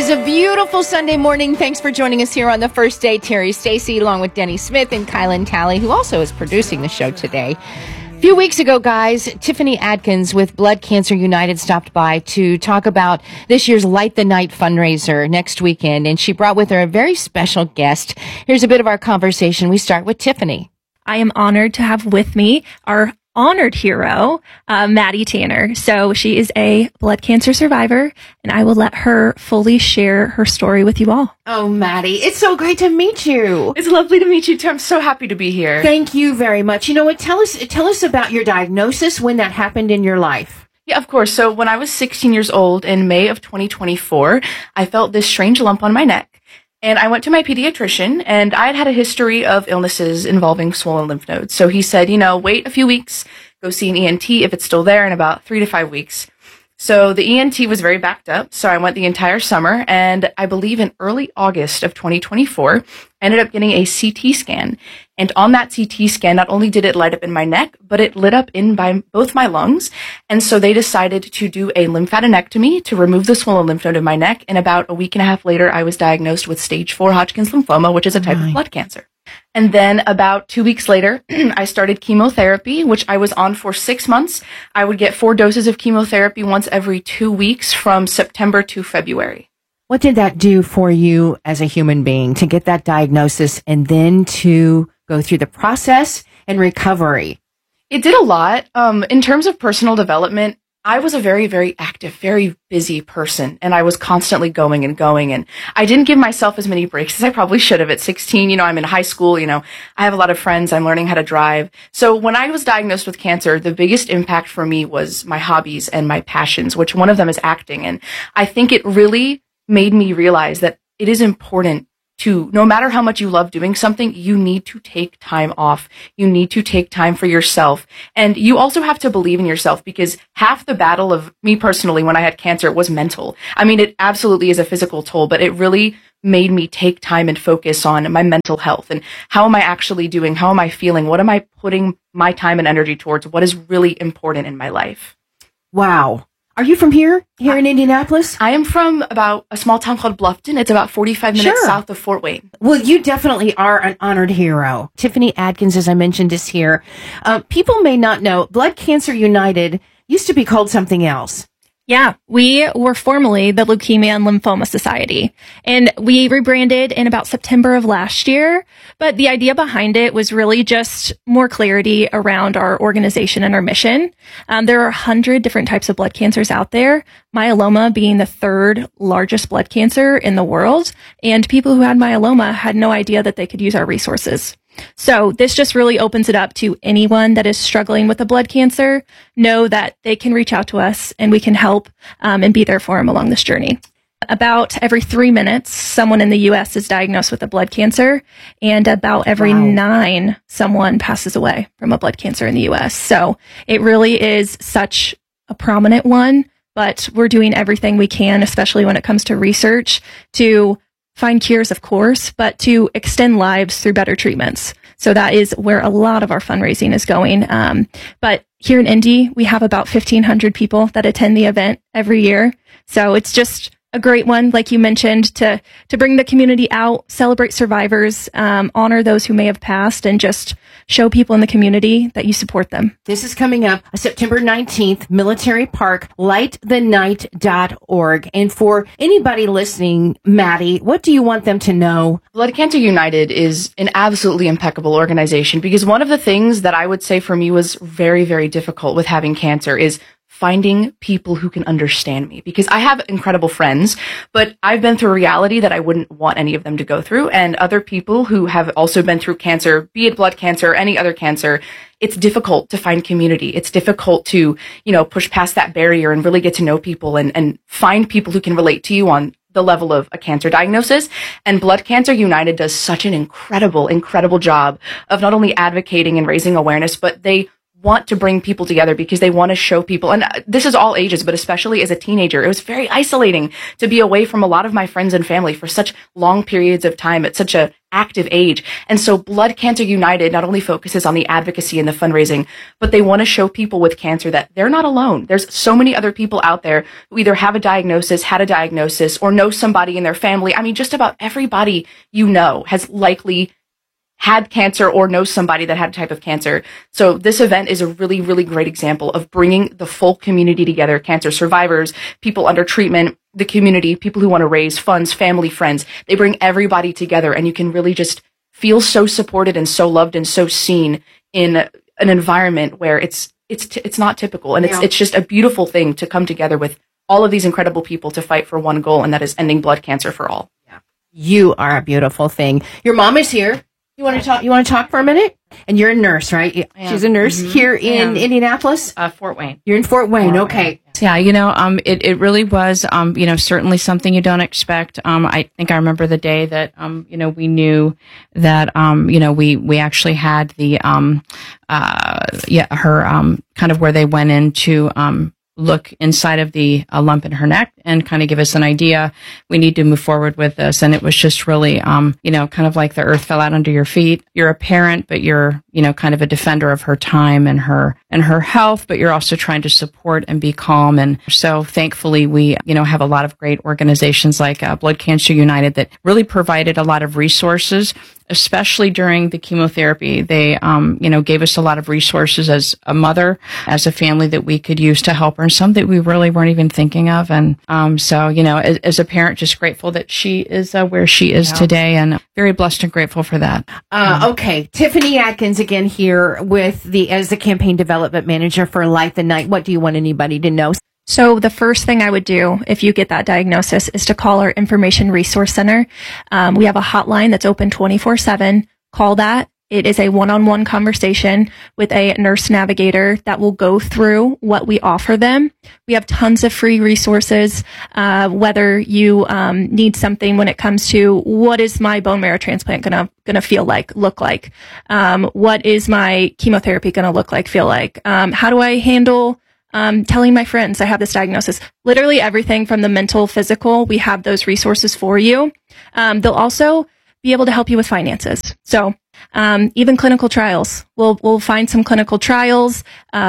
is a beautiful Sunday morning. Thanks for joining us here on the first day. Terry Stacy, along with Denny Smith and Kylan Talley, who also is producing the show today. A few weeks ago, guys, Tiffany Adkins with Blood Cancer United stopped by to talk about this year's Light the Night fundraiser next weekend, and she brought with her a very special guest. Here's a bit of our conversation. We start with Tiffany. I am honored to have with me our honored hero, Maddie Tanner. So she is a blood cancer survivor, and I will let her fully share her story with you all. Oh, Maddie, it's so great to meet you. It's lovely to meet you too. I'm so happy to be here. Thank you very much. You know what? Tell us about your diagnosis, when that happened in your life. Yeah, of course. So when I was 16 years old in May of 2024, I felt this strange lump on my neck. And I went to my pediatrician, and I had had a history of illnesses involving swollen lymph nodes. So he said, wait a few weeks, go see an ENT if it's still there in about 3 to 5 weeks. So the ENT was very backed up. So I went the entire summer, and I believe in early August of 2024, I ended up getting a CT scan. And on that CT scan, not only did it light up in my neck, but it lit up in by both my lungs. And so they decided to do a lymphadenectomy to remove the swollen lymph node in my neck. And about a week and a half later, I was diagnosed with stage 4 Hodgkin's lymphoma, which is a type of blood cancer. And then about 2 weeks later, I started chemotherapy, which I was on for 6 months. I would get 4 doses of chemotherapy once every 2 weeks from September to February. What did that do for you as a human being to get that diagnosis and then to go through the process and recovery? It did a lot. In terms of personal development, I was a very, very active, very busy person, and I was constantly going, and I didn't give myself as many breaks as I probably should have. At 16, I'm in high school, I have a lot of friends, I'm learning how to drive. So when I was diagnosed with cancer, the biggest impact for me was my hobbies and my passions, which one of them is acting. And I think it really made me realize that it is important to, no matter how much you love doing something, you need to take time off. You need to take time for yourself. And you also have to believe in yourself, because half the battle of me personally when I had cancer was mental. I mean, it absolutely is a physical toll, but it really made me take time and focus on my mental health and how am I actually doing? How am I feeling? What am I putting my time and energy towards? What is really important in my life? Wow. Are you from here in Indianapolis? I am from about a small town called Bluffton. It's about 45 minutes south of Fort Wayne. Well, you definitely are an honored hero. Tiffany Adkins, as I mentioned, is here. People may not know, Blood Cancer United used to be called something else. Yeah, we were formerly the Leukemia and Lymphoma Society, and we rebranded in about September of last year. But the idea behind it was really just more clarity around our organization and our mission. There are 100 different types of blood cancers out there, myeloma being the 3rd largest blood cancer in the world. And people who had myeloma had no idea that they could use our resources. So this just really opens it up to anyone that is struggling with a blood cancer, know that they can reach out to us and we can help and be there for them along this journey. About every 3 minutes, someone in the U.S. is diagnosed with a blood cancer, and about every 9, someone passes away from a blood cancer in the U.S. So it really is such a prominent one, but we're doing everything we can, especially when it comes to research, to find cures, of course, but to extend lives through better treatments. So that is where a lot of our fundraising is going. But here in Indy, we have about 1,500 people that attend the event every year. So it's just a great one, like you mentioned, to bring the community out, celebrate survivors, honor those who may have passed, and just show people in the community that you support them. This is coming up September 19th, Military Park, lightthenight.org. And for anybody listening, Maddie, what do you want them to know? Blood Cancer United is an absolutely impeccable organization, because one of the things that I would say for me was very, very difficult with having cancer is finding people who can understand me, because I have incredible friends, but I've been through a reality that I wouldn't want any of them to go through. And other people who have also been through cancer, be it blood cancer or any other cancer, it's difficult to find community. It's difficult to, push past that barrier and really get to know people and find people who can relate to you on the level of a cancer diagnosis. And Blood Cancer United does such an incredible, incredible job of not only advocating and raising awareness, but they want to bring people together because they want to show people, and this is all ages, but especially as a teenager, it was very isolating to be away from a lot of my friends and family for such long periods of time at such a active age. And so Blood Cancer United not only focuses on the advocacy and the fundraising, but they want to show people with cancer that they're not alone. There's so many other people out there who either have a diagnosis, had a diagnosis, or know somebody in their family. I mean, just about everybody you know has likely had cancer or knows somebody that had a type of cancer. So this event is a really, really great example of bringing the full community together, cancer survivors, people under treatment, the community, people who want to raise funds, family, friends. They bring everybody together, and you can really just feel so supported and so loved and so seen in an environment where it's not typical. And it's just a beautiful thing to come together with all of these incredible people to fight for one goal, and that is ending blood cancer for all. Yeah. You are a beautiful thing. Your mom is here. You want to talk? You want to talk for a minute? And you're a nurse, right? She's a nurse here in Indianapolis. Fort Wayne. You're in Fort Wayne. Okay. Yeah, it really was, certainly something you don't expect. I think I remember the day that, we knew that, we actually had the, her, kind of where they went in to, look inside of the lump in her neck and kind of give us an idea. We need to move forward with this. And it was just really, kind of like the earth fell out under your feet. You're a parent, but you're, kind of a defender of her time and her health, but you're also trying to support and be calm. And so thankfully we, have a lot of great organizations like Blood Cancer United that really provided a lot of resources, especially during the chemotherapy. They, gave us a lot of resources as a mother, as a family that we could use to help her, and some that we really weren't even thinking of. And so, as a parent, just grateful that she is where she is today, and very blessed and grateful for that. Okay, Tiffany Atkins again here as the campaign development manager for Light the Night. What do you want anybody to know? So the first thing I would do if you get that diagnosis is to call our Information Resource Center. We have a hotline that's open 24/7. Call that. It is a one-on-one conversation with a nurse navigator that will go through what we offer them. We have tons of free resources, whether you need something when it comes to what is my bone marrow transplant gonna look like? What is my chemotherapy gonna look like, feel like? How do I handle telling my friends I have this diagnosis? Literally everything from the mental, physical, we have those resources for you. They'll also be able to help you with finances. So even clinical trials. We'll find some clinical trials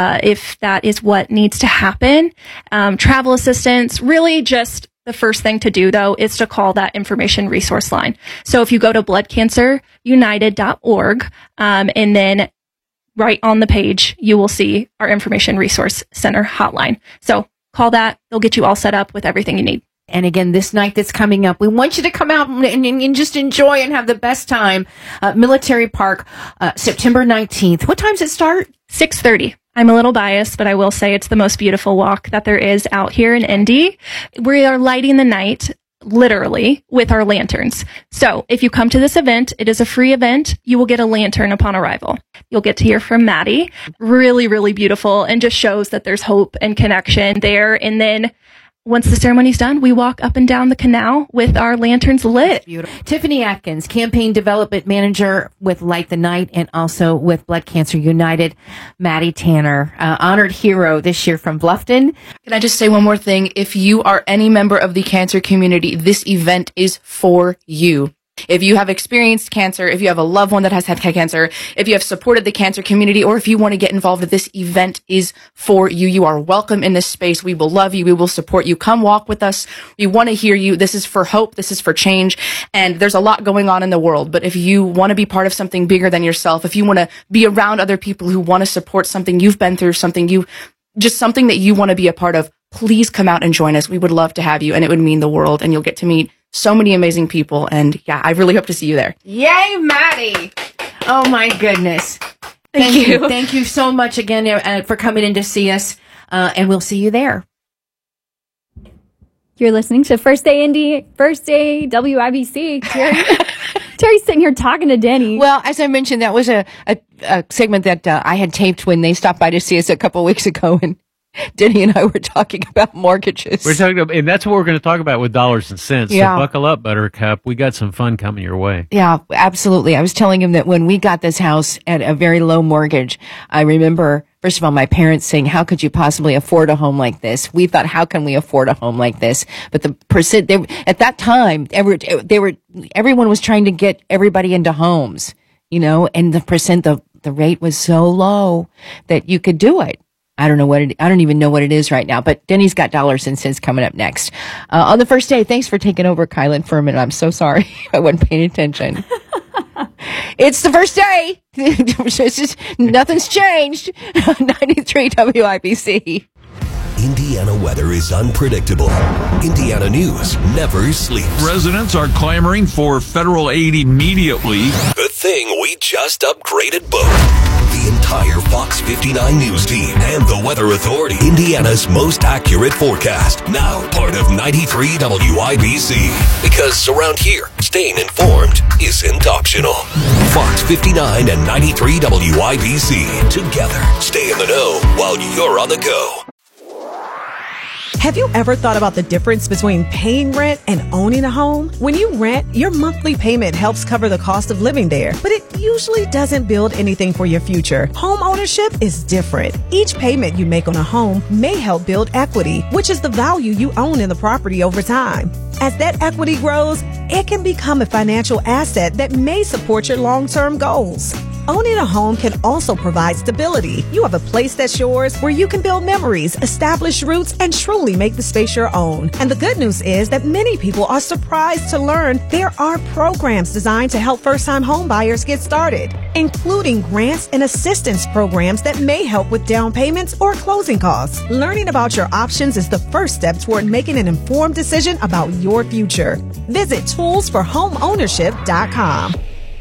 if that is what needs to happen. Travel assistance. Really just the first thing to do, though, is to call that information resource line. So if you go to bloodcancerunited.org, and then right on the page, you will see our Information Resource Center hotline. So call that. They'll get you all set up with everything you need. And again, this night that's coming up, we want you to come out and just enjoy and have the best time. Military Park, September 19th. What time does it start? 6:30. I'm a little biased, but I will say it's the most beautiful walk that there is out here in Indy. We are lighting the night, literally, with our lanterns. So if you come to this event, it is a free event. You will get a lantern upon arrival. You'll get to hear from Maddie. Really, really beautiful, and just shows that there's hope and connection there. And then once the ceremony's done, we walk up and down the canal with our lanterns lit. Beautiful. Tiffany Atkins, Campaign Development Manager with Light the Night and also with Blood Cancer United. Maddie Tanner, honored hero this year from Bluffton. Can I just say one more thing? If you are any member of the cancer community, this event is for you. If you have experienced cancer, if you have a loved one that has had cancer, if you have supported the cancer community, or if you want to get involved, this event is for you. You are welcome in this space. We will love you. We will support you. Come walk with us. We want to hear you. This is for hope. This is for change. And there's a lot going on in the world. But if you want to be part of something bigger than yourself, if you want to be around other people who want to support something you've been through, something that you want to be a part of, please come out and join us. We would love to have you, and it would mean the world. And you'll get to meet so many amazing people, and yeah, I really hope to see you there. Yay, Maddie! Oh my goodness. Thank you. Thank you so much again for coming in to see us, and we'll see you there. You're listening to First Day Indy, First Day WIBC. Terry's sitting here talking to Denny. Well, as I mentioned, that was a segment that I had taped when they stopped by to see us a couple weeks ago, and Denny and I were talking about mortgages. We're talking about, and that's what we're going to talk about with dollars and cents. Yeah. So buckle up, Buttercup. We got some fun coming your way. Yeah, absolutely. I was telling him that when we got this house at a very low mortgage, I remember, first of all, my parents saying, how could you possibly afford a home like this? We thought, how can we afford a home like this? But the percent, at that time, everyone was trying to get everybody into homes, you know, and the rate was so low that you could do it. I don't even know what it is right now, but Denny's got dollars and cents coming up next. On the first day, thanks for taking over, Kylan, for a minute. I'm so sorry. I wasn't paying attention. It's the first day. It's just, nothing's changed. 93 WIBC. Indiana weather is unpredictable. Indiana news never sleeps. Residents are clamoring for federal aid immediately. Good thing we just upgraded both. The entire Fox 59 news team and the Weather Authority. Indiana's most accurate forecast. Now part of 93 WIBC. Because around here, staying informed isn't optional. Fox 59 and 93 WIBC. Together, stay in the know while you're on the go. Have you ever thought about the difference between paying rent and owning a home? When you rent, your monthly payment helps cover the cost of living there, but it usually doesn't build anything for your future. Home ownership is different. Each payment you make on a home may help build equity, which is the value you own in the property over time. As that equity grows, it can become a financial asset that may support your long-term goals. Owning a home can also provide stability. You have a place that's yours where you can build memories, establish roots, and truly make the space your own. And the good news is that many people are surprised to learn there are programs designed to help first-time home buyers get started, including grants and assistance programs that may help with down payments or closing costs. Learning about your options is the first step toward making an informed decision about your future. Visit toolsforhomeownership.com.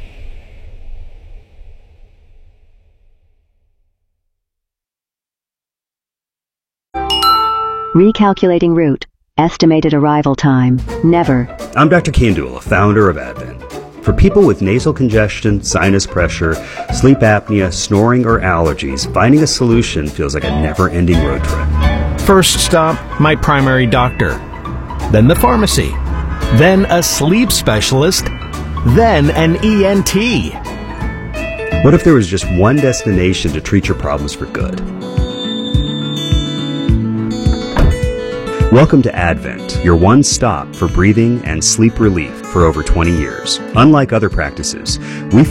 Recalculating route. Estimated arrival time. Never. I'm Dr. Kandula, founder of Advent. For people with nasal congestion, sinus pressure, sleep apnea, snoring, or allergies, finding a solution feels like a never-ending road trip. First stop, my primary doctor. Then the pharmacy. Then a sleep specialist. Then an ENT. What if there was just one destination to treat your problems for good? Welcome to Advent, your one stop for breathing and sleep relief for over 20 years. Unlike other practices, we